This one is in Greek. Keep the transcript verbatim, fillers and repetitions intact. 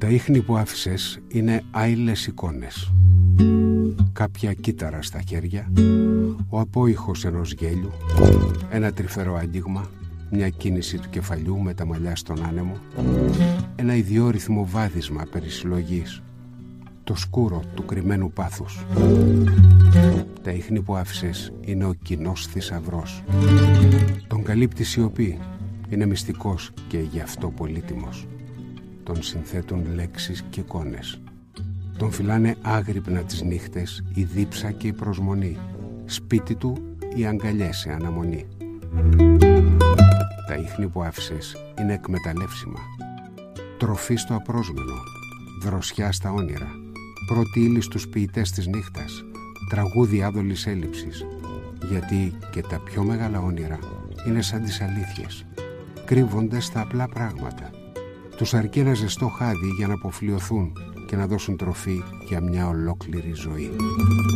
Τα ίχνη που άφησες είναι άειλες εικόνες. Κάποια κύτταρα στα χέρια, ο απόϊχος ενός γέλιου, ένα τρυφερό άγγιγμα, μια κίνηση του κεφαλιού με τα μαλλιά στον άνεμο, ένα ιδιόρυθμο βάδισμα περισυλλογής, το σκούρο του κρυμμένου πάθους. Τα ίχνη που άφησες είναι ο κοινός θησαυρός. Τον καλύπτει σιωπή, είναι μυστικός και γι' αυτό πολύτιμος. Τον συνθέτουν λέξεις και εικόνες. Τον φυλάνε άγρυπνα τις νύχτες η δίψα και η προσμονή, σπίτι του οι αγκαλιές σε αναμονή. Τα ίχνη που άφησες είναι εκμεταλλεύσιμα. Τροφή στο απρόσμενο, δροσιά στα όνειρα, πρώτη ύλη στους ποιητές της νύχτας, τραγούδι άδολης έλλειψης. Γιατί και τα πιο μεγάλα όνειρα είναι σαν τις αλήθειες, κρύβονται στα απλά πράγματα. Τους αρκεί ένα ζεστό χάδι για να αποφλιωθούν και να δώσουν τροφή για μια ολόκληρη ζωή.